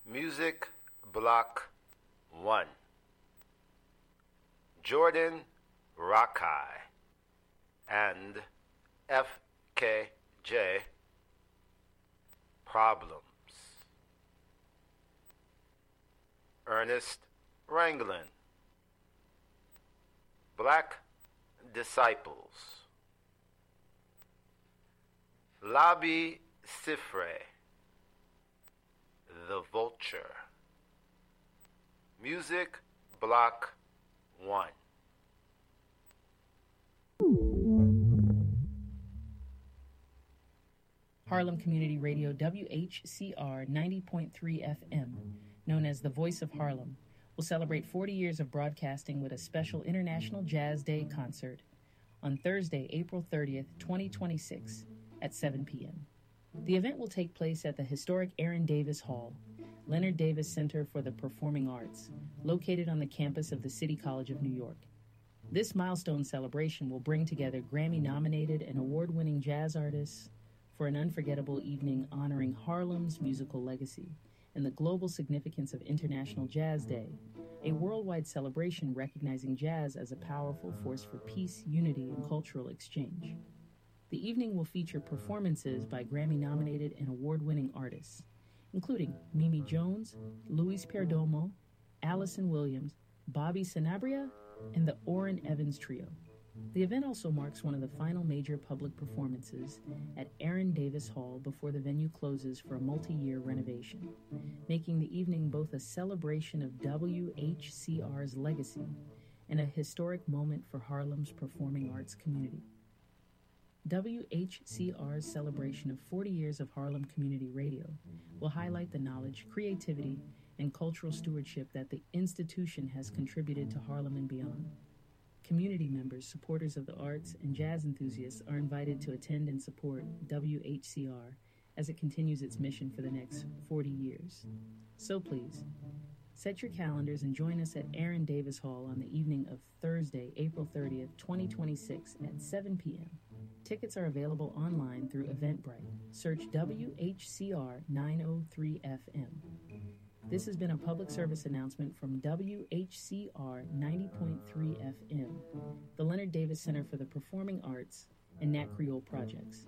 Music Block 1. Jordan Rakai and FKJ Problems. Ernest Ranglin. Black Disciples. Labi Sifre. The Vulture. Music Block 1. Harlem Community Radio WHCR 90.3 FM, known as the Voice of Harlem, will celebrate 40 years of broadcasting with a special International Jazz Day concert on Thursday, April 30th, 2026 at 7 p.m. The event will take place at the historic Aaron Davis Hall, Leonard Davis Center for the Performing Arts, located on the campus of the City College of New York. This milestone celebration will bring together Grammy-nominated and award-winning jazz artists for an unforgettable evening honoring Harlem's musical legacy and the global significance of International Jazz Day, a worldwide celebration recognizing jazz as a powerful force for peace, unity, and cultural exchange. The evening will feature performances by Grammy-nominated and award-winning artists, including Mimi Jones, Luis Perdomo, Allison Williams, Bobby Sanabria, and the Orrin Evans Trio. The event also marks one of the final major public performances at Aaron Davis Hall before the venue closes for a multi-year renovation, making the evening both a celebration of WHCR's legacy and a historic moment for Harlem's performing arts community. WHCR's celebration of 40 years of Harlem Community Radio will highlight the knowledge, creativity, and cultural stewardship that the institution has contributed to Harlem and beyond. Community members, supporters of the arts, and jazz enthusiasts are invited to attend and support WHCR as it continues its mission for the next 40 years. So please, set your calendars and join us at Aaron Davis Hall on the evening of Thursday, April 30th, 2026 at 7 p.m. Tickets are available online through Eventbrite. Search WHCR 903 FM. This has been a public service announcement from WHCR 90.3 FM, the Leonard Davis Center for the Performing Arts, and Nat Creole Projects.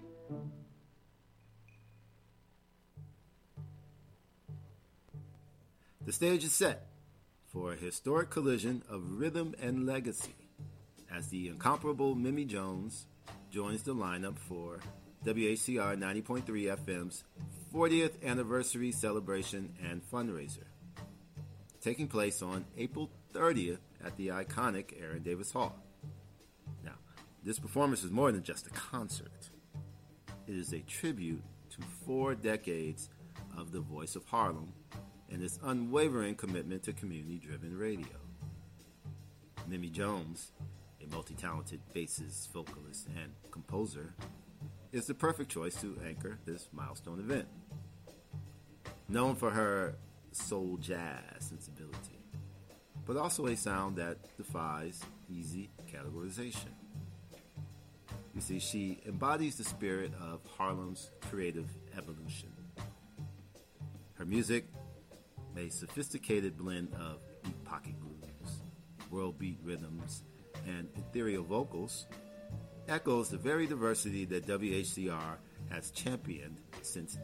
The stage is set for a historic collision of rhythm and legacy as the incomparable Mimi Jones joins the lineup for WHCR 90.3 FM's 40th anniversary celebration and fundraiser, taking place on April 30th at the iconic Aaron Davis Hall. Now, this performance is more than just a concert. It is a tribute to 4 decades of the Voice of Harlem and its unwavering commitment to community-driven radio. Mimi Jones, a multi-talented bassist, vocalist, and composer, is the perfect choice to anchor this milestone event. Known for her soul jazz sensibility, but also a sound that defies easy categorization. You see, she embodies the spirit of Harlem's creative evolution. Her music, a sophisticated blend of deep pocket grooves, world beat rhythms, and ethereal vocals, echoes the very diversity that WHCR has championed since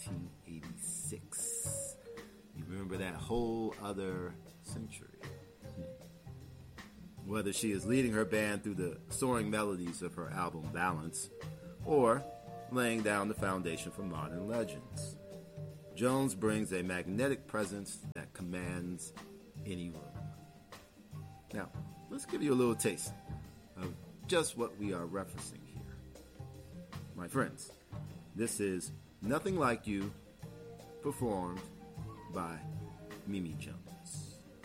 1986. You remember that whole other century. Whether she is leading her band through the soaring melodies of her album Balance, or laying down the foundation for modern legends, Jones brings a magnetic presence that commands any room. Now, let's give you a little taste of just what we are referencing here. My friends, this is Nothing Like You, performed by Mimi Jones.